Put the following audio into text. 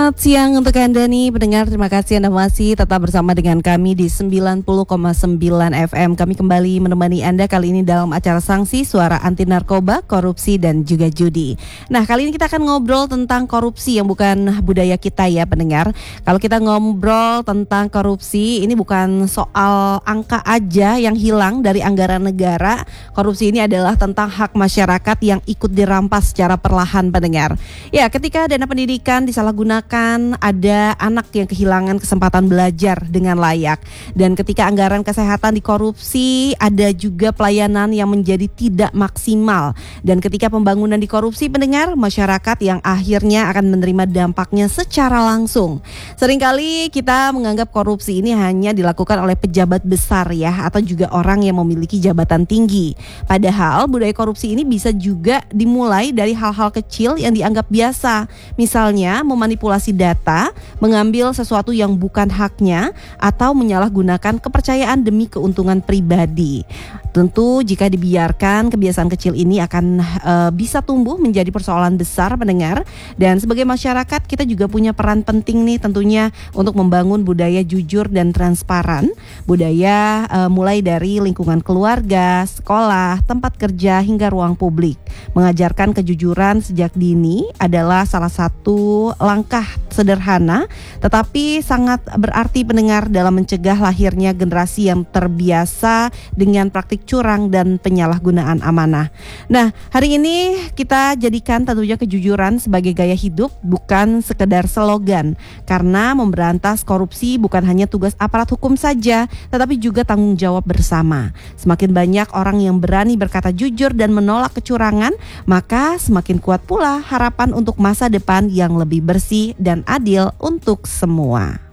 Selamat siang untuk Anda nih pendengar, terima kasih Anda masih tetap bersama dengan kami di 90,9 FM. Kami kembali menemani Anda kali ini dalam acara Sanksi Suara Anti Narkoba, Korupsi dan juga Judi. Nah, kali ini kita akan ngobrol tentang korupsi yang bukan budaya kita ya pendengar. Kalau kita ngobrol tentang korupsi, ini bukan soal angka aja yang hilang dari anggaran negara. Korupsi ini adalah tentang hak masyarakat yang ikut dirampas secara perlahan pendengar. Ya, ketika dana pendidikan disalahgunakan, ada anak yang kehilangan kesempatan belajar dengan layak. Dan ketika anggaran kesehatan dikorupsi, ada juga pelayanan yang menjadi tidak maksimal. Dan ketika pembangunan dikorupsi pendengar, masyarakat yang akhirnya akan menerima dampaknya secara langsung. Seringkali kita menganggap korupsi ini hanya dilakukan oleh pejabat besar ya, atau juga orang yang memiliki jabatan tinggi. Padahal budaya korupsi ini bisa juga dimulai dari hal-hal kecil yang dianggap biasa. Misalnya memanipulasi data, mengambil sesuatu yang bukan haknya, atau menyalahgunakan kepercayaan demi keuntungan pribadi. Tentu jika dibiarkan, kebiasaan kecil ini akan bisa tumbuh menjadi persoalan besar pendengar. Dan sebagai masyarakat kita juga punya peran penting nih tentunya untuk membangun budaya jujur dan transparan. Budaya mulai dari lingkungan keluarga, sekolah, tempat kerja hingga ruang publik. Mengajarkan kejujuran sejak dini adalah salah satu langkah sederhana tetapi sangat berarti pendengar dalam mencegah lahirnya generasi yang terbiasa dengan praktik curang dan penyalahgunaan amanah. Nah, hari ini kita jadikan tentunya kejujuran sebagai gaya hidup, bukan sekedar slogan. Karena memberantas korupsi bukan hanya tugas aparat hukum saja, tetapi juga tanggung jawab bersama. Semakin banyak orang yang berani berkata jujur dan menolak kecurangan, maka semakin kuat pula harapan untuk masa depan yang lebih bersih dan adil untuk semua.